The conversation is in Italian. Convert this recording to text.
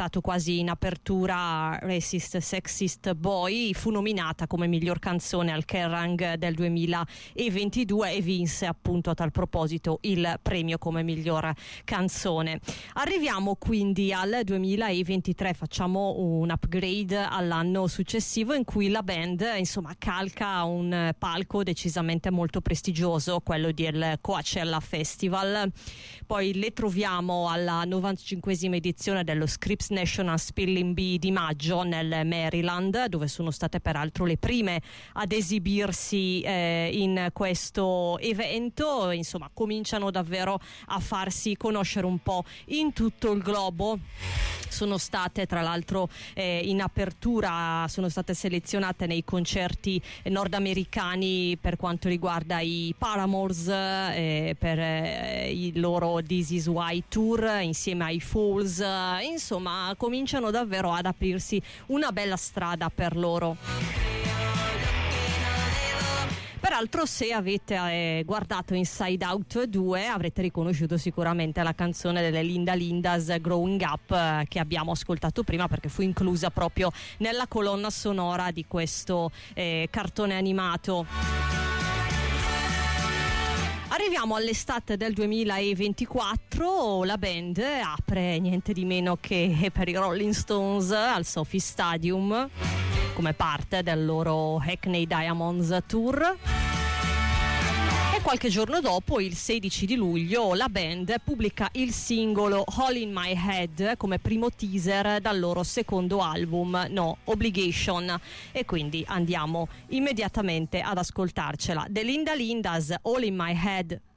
ascoltato quasi in apertura, Racist Sexist Boy, fu nominata come miglior canzone al Kerrang del 2022 e vinse appunto a tal proposito il premio come miglior canzone. Arriviamo quindi al 2023, facciamo un upgrade all'anno successivo in cui la band insomma calca un palco decisamente molto prestigioso, quello del Coachella Festival. Poi le troviamo alla 95esima edizione dello Scripps National Spelling Bee di maggio nel Maryland, dove sono state peraltro le prime ad esibirsi in questo evento. Insomma, cominciano davvero a farsi conoscere un po' in tutto il globo. Sono state tra l'altro in apertura, sono state selezionate nei concerti nordamericani per quanto riguarda i Paramores per il loro This Is Why Tour insieme ai Falls. Insomma, cominciano davvero ad aprirsi una bella strada per loro. Peraltro, se avete guardato Inside Out 2 avrete riconosciuto sicuramente la canzone delle Linda Lindas, Growing Up, che abbiamo ascoltato prima perché fu inclusa proprio nella colonna sonora di questo cartone animato. Arriviamo all'estate del 2024, la band apre niente di meno che per i Rolling Stones al Sophie Stadium come parte del loro Hackney Diamonds Tour. E qualche giorno dopo, il 16 di luglio, la band pubblica il singolo All in My Head come primo teaser dal loro secondo album No Obligation, e quindi andiamo immediatamente ad ascoltarcela. The Linda Lindas, All in My Head.